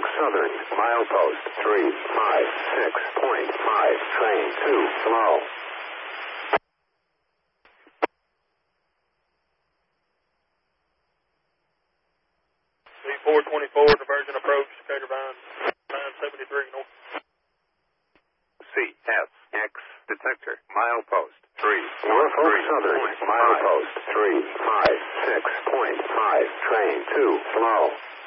Norfolk Southern, milepost 356.5, train 2, slow. 424, diversion approach, Catervine 973 North. CSX detector, milepost 3. Norfolk Southern, milepost 356.5, train 2, slow.